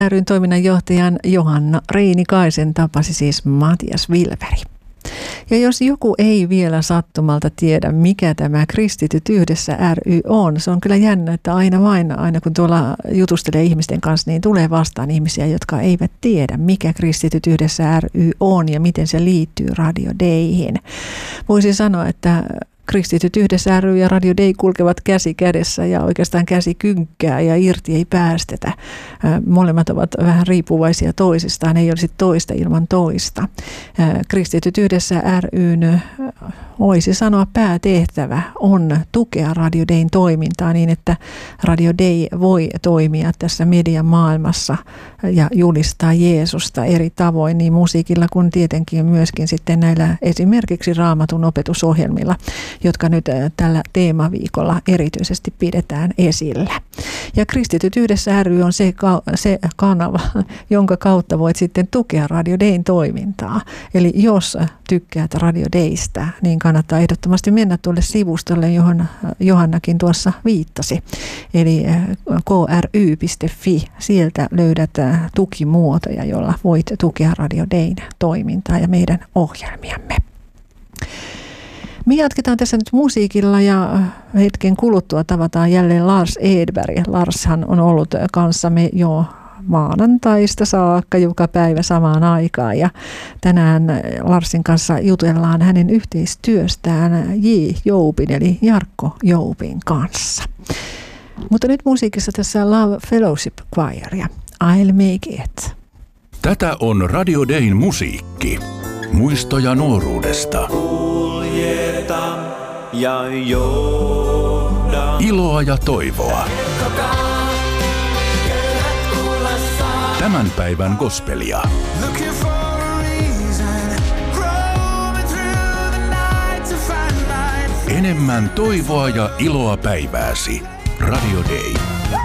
ry:n toiminnanjohtajan Johanna Reinikaisen tapasi siis Matias Wilberg. Ja jos joku ei vielä sattumalta tiedä, mikä tämä Kristityt yhdessä ry on, se on kyllä jännä, että aina kun tuolla jutustelee ihmisten kanssa, niin tulee vastaan ihmisiä, jotka eivät tiedä, mikä Kristityt yhdessä ry on ja miten se liittyy Radio Dayhin. Voisin sanoa, että Kristityt yhdessä ry ja Radio Day kulkevat käsi kädessä ja oikeastaan käsi kynkkää ja irti ei päästetä. Molemmat ovat vähän riippuvaisia toisistaan, ei olisi toista ilman toista. Kristityt yhdessä ry:n, voisi sanoa, päätehtävä on tukea Radio Dayn toimintaa niin, että Radio Day voi toimia tässä median maailmassa ja julistaa Jeesusta eri tavoin niin musiikilla kuin tietenkin myöskin sitten näillä esimerkiksi Raamatun opetusohjelmilla, jotka nyt tällä teemaviikolla erityisesti pidetään esillä. Ja Kristityt yhdessä ry on se kanava, jonka kautta voit sitten tukea Radio Dayn toimintaa. Eli jos tykkäät Radio Daystä, niin kannattaa ehdottomasti mennä tuolle sivustolle, johon Johannakin tuossa viittasi. Eli kry.fi, sieltä löydät tukimuotoja, jolla voit tukea Radio Dayn toimintaa ja meidän ohjelmiamme. Me jatketaan tässä nyt musiikilla ja hetken kuluttua tavataan jälleen Lars Edberg. Larshan on ollut kanssamme jo maanantaista saakka joka päivä samaan aikaan ja tänään Larsin kanssa jutellaan hänen yhteistyöstään J. Joubin eli Jarkko Joubin kanssa. Mutta nyt musiikissa tässä Love Fellowship Choir ja I'll Make It. Tätä on Radio Dayn musiikki. Muistoja nuoruudesta. Ja johda. Iloa ja toivoa. Tämän päivän gospelia. Enemmän toivoa ja iloa päivääsi. Radio Day.